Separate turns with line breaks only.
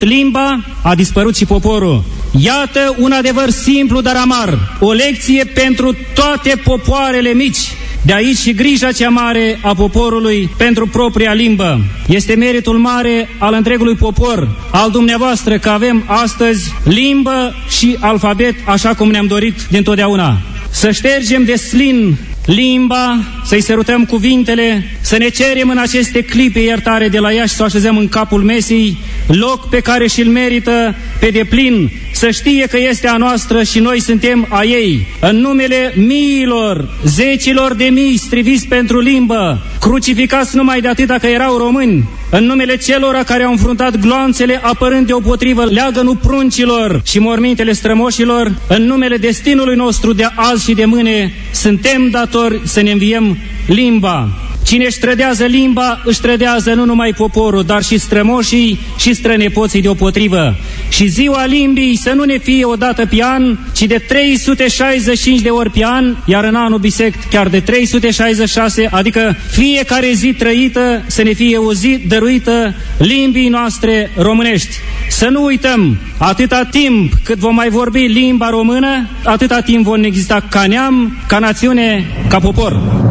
limba, a dispărut și poporul. Iată un adevăr simplu, dar amar, o lecție pentru toate popoarele mici. De aici și grija cea mare a poporului pentru propria limbă. Este meritul mare al întregului popor, al dumneavoastră, că avem astăzi limbă și alfabet așa cum ne-am dorit dintotdeauna. Să ștergem de slin limba, să-i sărutăm cuvintele, să ne cerem în aceste clipe iertare de la ea și să o așezăm în capul mesei, loc pe care și-l merită pe deplin, să știe că este a noastră și noi suntem a ei. În numele miilor, zecilor de mii striviți pentru limbă, crucificați numai de atâta că erau români, în numele celor care au înfruntat gloanțele apărând deopotrivă leagănul pruncilor și mormintele strămoșilor, în numele destinului nostru de azi și de mâine, suntem datori să ne înviem limba. Cine își trădează limba, își trădează nu numai poporul, dar și strămoșii și strănepoții deopotrivă. Și ziua limbii să nu ne fie o dată pe an, ci de 365 de ori pe an, iar în anul bisect chiar de 366, adică fiecare zi trăită să ne fie o zi dăruită limbii noastre românești. Să nu uităm, atâta timp cât vom mai vorbi limba română, atâta timp vom exista ca neam, ca națiune, ca popor.